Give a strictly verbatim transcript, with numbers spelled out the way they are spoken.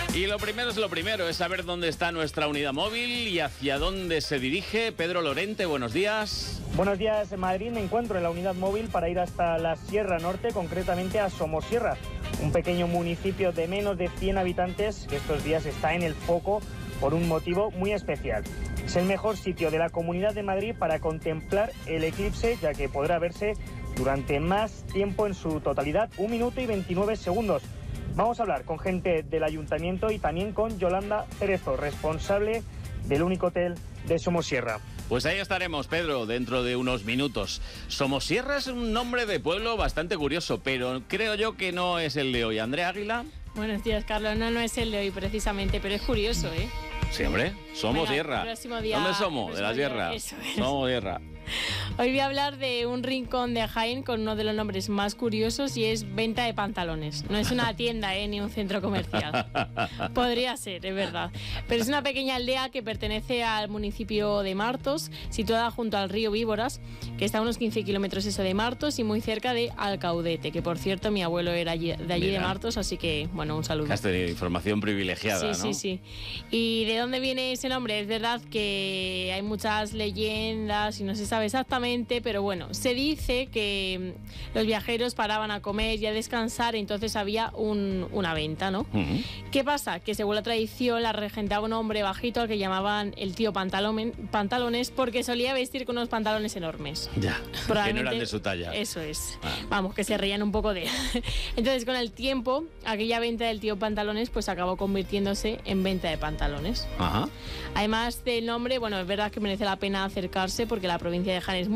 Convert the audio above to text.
Y lo primero es lo primero, es saber dónde está nuestra unidad móvil y hacia dónde se dirige. Pedro Lorente, buenos días. Buenos días, en Madrid. Me encuentro en la unidad móvil para ir hasta la Sierra Norte, concretamente a Somosierra, un pequeño municipio de menos de cien habitantes que estos días está en el foco por un motivo muy especial. Es el mejor sitio de la Comunidad de Madrid para contemplar el eclipse, ya que podrá verse durante más tiempo en su totalidad, un minuto y veintinueve segundos. Vamos a hablar con gente del ayuntamiento y también con Yolanda Cerezo, responsable del único hotel de Somosierra. Pues ahí estaremos, Pedro, dentro de unos minutos. Somosierra es un nombre de pueblo bastante curioso, pero creo yo que no es el de hoy. ¿Andrea Águila? Buenos días, Carlos. No, no es el de hoy precisamente, pero es curioso, ¿eh? Sí, hombre, Somosierra. Día, ¿Dónde somos? De la Sierra. Somosierra. Hoy voy a hablar de un rincón de Jaén con uno de los nombres más curiosos y es Venta de Pantalones. No es una tienda, ¿eh? Ni un centro comercial. Podría ser, es verdad. Pero es una pequeña aldea que pertenece al municipio de Martos, situada junto al río Víboras, que está a unos quince kilómetros eso de Martos y muy cerca de Alcaudete, que por cierto mi abuelo era allí, de allí Mira. de Martos, así que, bueno, un saludo. Has tenido información privilegiada, sí, ¿no? Sí, sí, sí. ¿Y de dónde viene ese nombre? Es verdad que hay muchas leyendas y no se sabe exactamente, pero bueno, se dice que los viajeros paraban a comer y a descansar, entonces había un, una venta, ¿no? Uh-huh. ¿Qué pasa? Que según la tradición la regentaba un hombre bajito al que llamaban el tío Pantalón, Pantalones, porque solía vestir con unos pantalones enormes. Ya, que no eran de su talla. Eso es. Ah. Vamos, que se reían un poco de él. Entonces, con el tiempo, aquella venta del tío Pantalones pues acabó convirtiéndose en venta de pantalones. Ajá. Además del nombre, bueno, es verdad que merece la pena acercarse porque la provincia de Jaén es muy